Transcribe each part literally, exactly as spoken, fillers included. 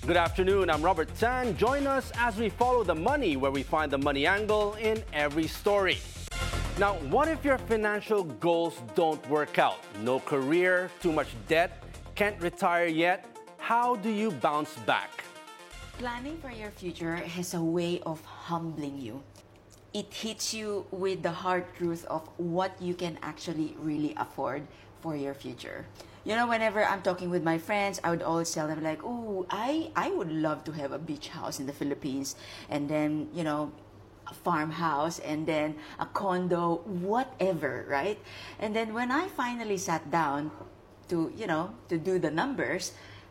Good afternoon, I'm Robert Tan. Join us as we follow the money, where we find the money angle in every story. Now, what if your financial goals don't work out? No career, too much debt, can't retire yet? How do you bounce back? Planning for your future has a way of humbling you. It hits you with the hard truth of what you can actually really afford for your future. You know, whenever I'm talking with my friends, I would always tell them like, oh, I, I would love to have a beach house in the Philippines, and then, you know, a farmhouse, and then a condo, whatever, right? And then when I finally sat down to, you know, to do the numbers,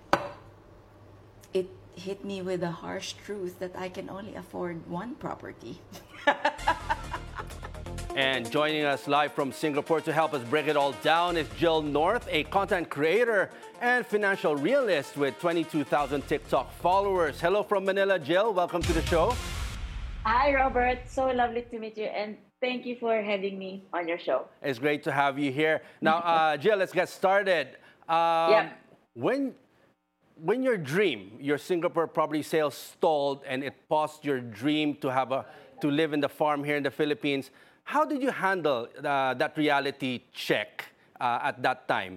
it hit me with the harsh truth that I can only afford one property. And joining us live from Singapore to help us break it all down is Jill North, a content creator and financial realist with twenty-two thousand TikTok followers. Hello from Manila, Jill. Welcome to the show. Hi, Robert. So lovely to meet you, and thank you for having me on your show. It's great to have you here. Now, uh, Jill, let's get started. Um, Yeah. When, when your dream, your Singapore property sales stalled and it paused your dream to have a to live in the farm here in the Philippines, how did you handle uh, that reality check uh, at that time?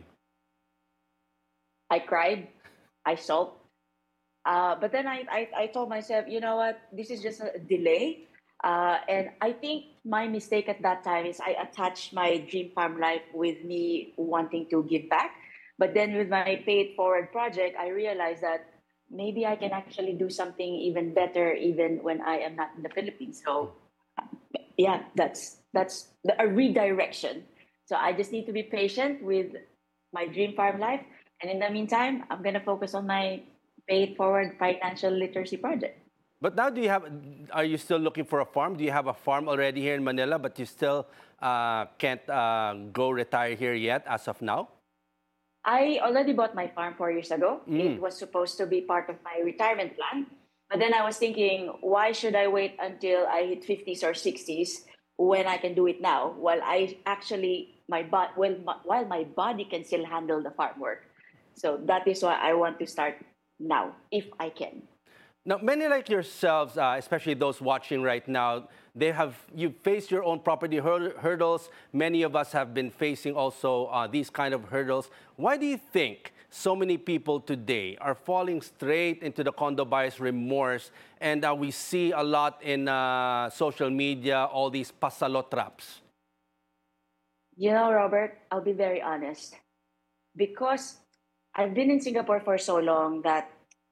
I cried, I sulked, uh, but then I, I, I told myself, you know what, this is just a delay. Uh, and I think my mistake at that time is I attached my dream farm life with me wanting to give back. But then with my Pay It Forward project, I realized that maybe I can actually do something even better even when I am not in the Philippines. So yeah, that's that's the, a redirection. So I just need to be patient with my dream farm life, and in the meantime, I'm gonna focus on my Pay It Forward financial literacy project. But now, do you have? Are you still looking for a farm? Do you have a farm already here in Manila, but you still uh, can't uh, go retire here yet as of now? I already bought my farm four years ago. Mm. It was supposed to be part of my retirement plan. But then I was thinking, why should I wait until I hit fifties or sixties when I can do it now? While I actually, my bo- well, my, while my body can still handle the farm work. So that is why I want to start now, if I can. Now, many like yourselves, uh, especially those watching right now, they have you faced your own property hur- hurdles. Many of us have been facing also uh, these kind of hurdles. Why do you think so many people today are falling straight into the condo buyer's remorse? And uh, we see a lot in uh, social media, all these pasalo traps. You know, Robert, I'll be very honest. Because I've been in Singapore for so long that